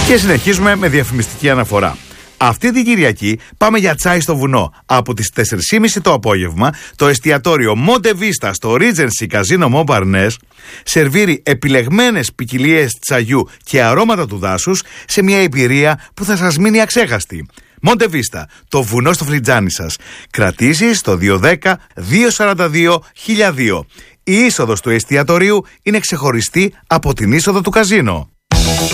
Και συνεχίζουμε με διαφημιστική αναφορά. Αυτή την Κυριακή πάμε για τσάι στο βουνό. Από τις 4.30 το απόγευμα, το εστιατόριο Monte Vista στο Regency Casino Montparnasse σερβίρει επιλεγμένες ποικιλίες τσαγιού και αρώματα του δάσους σε μια εμπειρία που θα σας μείνει αξέχαστη. Monte Vista, το βουνό στο φλιτζάνι σας. Κρατήσεις στο 210-242-1002. Η είσοδος του εστιατορίου είναι ξεχωριστή από την είσοδο του καζίνο.